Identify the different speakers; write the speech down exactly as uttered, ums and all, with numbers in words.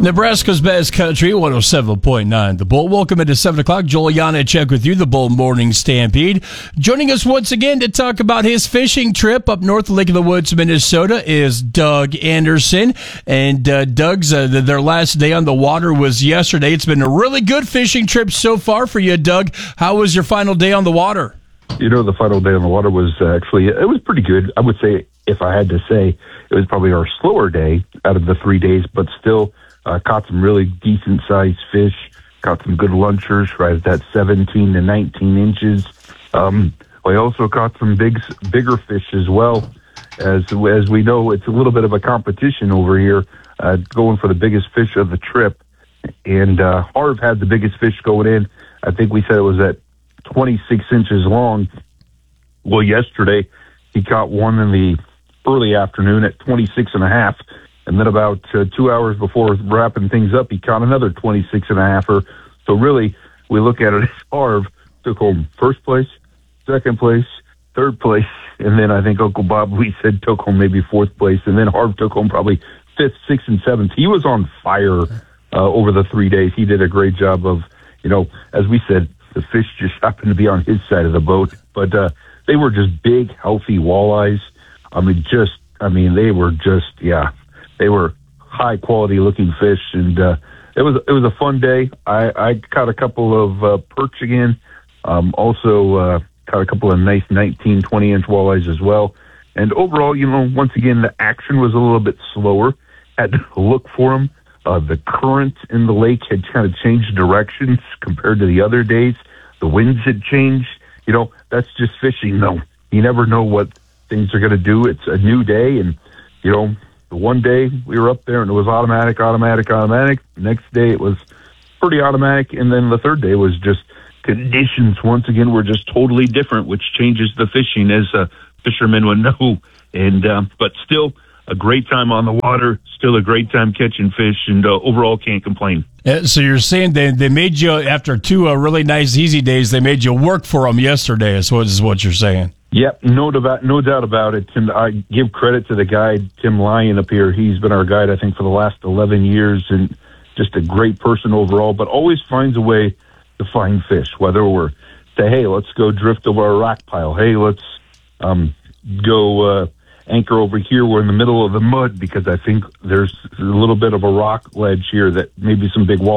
Speaker 1: Nebraska's best country, one oh seven point nine The Bull. Welcome into seven o'clock. Joel Janacek with you, the Bull Morning Stampede. Joining us once again to talk about his fishing trip up north of Lake of the Woods, Minnesota, is Doug Anderson. And uh, Doug's, uh, their last day on the water was yesterday. It's been a really good fishing trip so far for you, Doug. How was your final day on the water?
Speaker 2: You know, the final day on the water was uh, actually, it was pretty good. I would say, if I had to say, it was probably our slower day out of the three days, but still uh, caught some really decent-sized fish, caught some good lunchers, right at that seventeen to nineteen inches. Um, I also caught some big, bigger fish as well. As as we know, it's a little bit of a competition over here, uh, going for the biggest fish of the trip. And uh, Harv had the biggest fish going in. I think we said it was at twenty-six inches long. Well, yesterday he caught one in the early afternoon at twenty-six and a half, and then about uh, two hours before wrapping things up, he caught another twenty-six and a halfer. So really, we look at it as Harv took home first place, second place, third place, and then I think Uncle Bob, we said, took home maybe fourth place, and then Harv took home probably fifth, sixth, and seventh. He was on fire uh, over the three days. He did a great job of, you know, as we said, the fish just happened to be on his side of the boat, but uh, they were just big, healthy walleyes. I mean, just, I mean, they were just, yeah, they were high quality looking fish, and uh, it was it was a fun day. I, I caught a couple of uh, perch again, um, also uh, caught a couple of nice nineteen, twenty inch walleyes as well. And overall, you know, once again, the action was a little bit slower. Had to look for them. Uh, the current in the lake had kind of changed directions compared to the other days. The winds had changed. You know, that's just fishing, though. You never know what things are going to do. It's a new day, and, you know, the one day we were up there and it was automatic, automatic, automatic. The next day it was pretty automatic, and then the third day was just conditions once again were just totally different, which changes the fishing, as uh, fishermen would know. And um, but still, a great time on the water, still a great time catching fish, and uh, overall can't complain.
Speaker 1: Uh, so you're saying they they made you, after two uh, really nice easy days, they made you work for them yesterday, is what, is what you're saying.
Speaker 2: Yep, no doubt, no doubt about it. And I give credit to the guide, Tim Lyon, up here. He's been our guide, I think, for the last eleven years, and just a great person overall, but always finds a way to find fish, whether we're say, hey, let's go drift over a rock pile. Hey, let's um, go uh, anchor over here. We're in the middle of the mud because I think there's a little bit of a rock ledge here that maybe some big wall.